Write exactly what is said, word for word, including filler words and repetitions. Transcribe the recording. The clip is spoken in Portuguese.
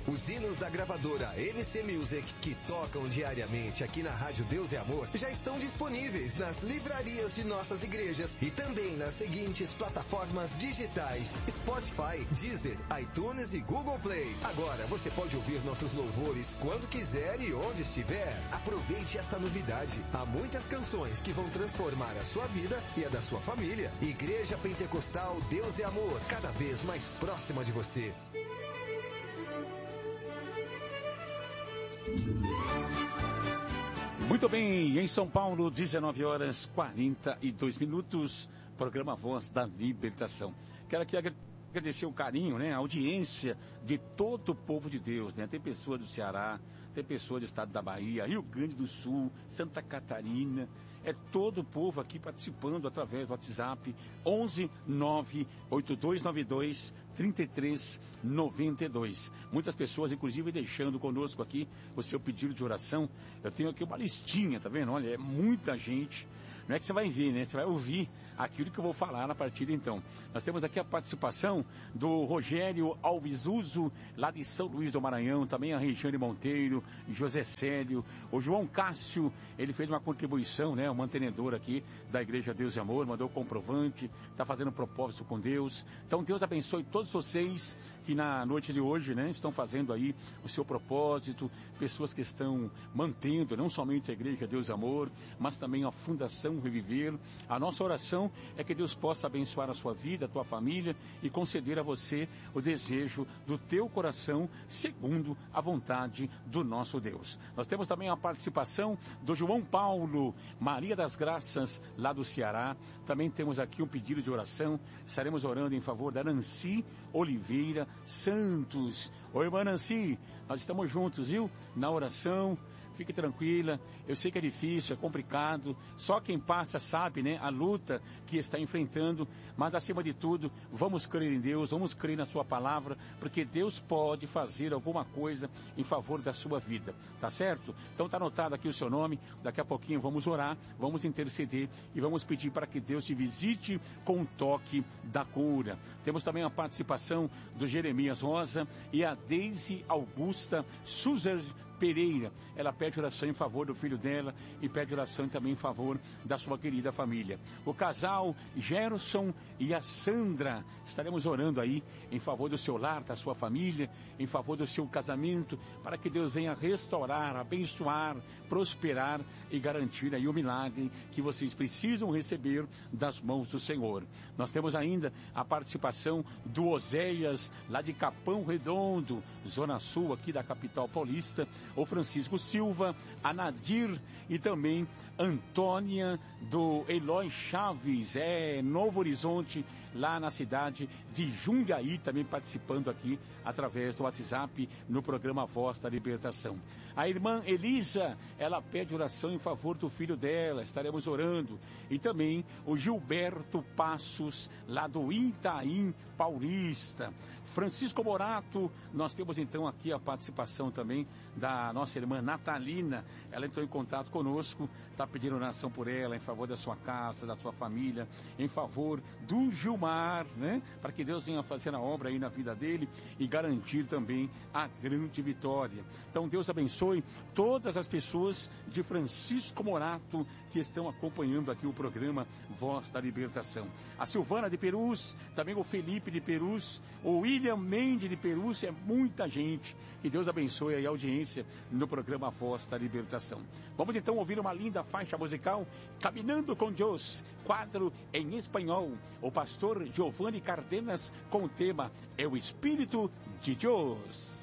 Os hinos da gravadora M C Music, que tocam diariamente aqui na Rádio Deus e Amor, já estão disponíveis nas livrarias de nossas igrejas e também nas seguintes plataformas digitais: Spotify, Deezer, iTunes e Google Play. Agora você pode ouvir nossos louvores quando quiser e onde estiver. Aproveite esta novidade. Há muitas canções que vão transformar a sua vida e a da sua família. Igreja Pentecostal Deus e Amor, cada vez mais próxima de você. Muito bem, em São Paulo, dezenove horas e quarenta e dois minutos, programa Voz da Libertação. Quero aqui agradecer o carinho, né, a audiência de todo o povo de Deus, né? Tem pessoa do Ceará, tem pessoa do estado da Bahia, Rio Grande do Sul, Santa Catarina. É todo o povo aqui participando através do WhatsApp onze nove oito dois nove dois três três nove dois. Muitas pessoas, inclusive, deixando conosco aqui o seu pedido de oração. Eu tenho aqui uma listinha, tá vendo? Olha, é muita gente. Não é que você vai ver, né? Você vai ouvir aquilo que eu vou falar na partida, então. Nós temos aqui a participação do Rogério Alves Uso, lá de São Luís do Maranhão, também a Regiane Monteiro, José Célio, o João Cássio, ele fez uma contribuição, né? O mantenedor aqui da Igreja Deus e Amor, mandou comprovante, está fazendo um propósito com Deus. Então Deus abençoe todos vocês que na noite de hoje, né, estão fazendo aí o seu propósito, pessoas que estão mantendo não somente a Igreja Deus e Amor, mas também a Fundação Reviver. A nossa oração é que Deus possa abençoar a sua vida, a tua família e conceder a você o desejo do teu coração, segundo a vontade do nosso Deus. Nós temos também a participação do João Paulo, Maria das Graças, lá do Ceará. Também temos aqui um pedido de oração. Estaremos orando em favor da Nancy Oliveira Santos. Oi, irmã Nancy, nós estamos juntos, viu? Na oração. Fique tranquila, eu sei que é difícil, é complicado, só quem passa sabe, né, a luta que está enfrentando, mas acima de tudo, vamos crer em Deus, vamos crer na sua palavra, porque Deus pode fazer alguma coisa em favor da sua vida, tá certo? Então tá anotado aqui o seu nome, daqui a pouquinho vamos orar, vamos interceder e vamos pedir para que Deus te visite com o toque da cura. Temos também a participação do Jeremias Rosa e a Deise Augusta Suzer Pereira. Ela pede oração em favor do filho dela e pede oração também em favor da sua querida família. O casal Gerson e a Sandra, estaremos orando aí em favor do seu lar, da sua família, em favor do seu casamento, para que Deus venha restaurar, abençoar, prosperar e garantir aí o milagre que vocês precisam receber das mãos do Senhor. Nós temos ainda a participação do Oséias, lá de Capão Redondo, Zona Sul aqui da capital paulista, o Francisco Silva, a Nadir e também Antônia do Eloy Chaves, é Novo Horizonte, lá na cidade de Jundiaí, também participando aqui através do WhatsApp no programa Voz da Libertação. A irmã Elisa, ela pede oração em favor do filho dela, estaremos orando. E também o Gilberto Passos, lá do Itaim Paulista. Francisco Morato, nós temos então aqui a participação também da nossa irmã Natalina. Ela entrou em contato conosco, está pedindo oração por ela, em favor da sua casa, da sua família, em favor do Gilmar, né? Para que Deus venha fazer a obra aí na vida dele e garantir também a grande vitória. Então Deus abençoe todas as pessoas de Francisco Morato que estão acompanhando aqui o programa Voz da Libertação. A Silvana de Perus, também o Felipe de Perus, o William Mendes de Perus, é muita gente. Que Deus abençoe aí a audiência no programa Voz da Libertação. Vamos então ouvir uma linda faixa musical, Caminhando com Deus, quadro em espanhol. O pastor Giovanni Cardenas com o tema É o Espírito de Deus.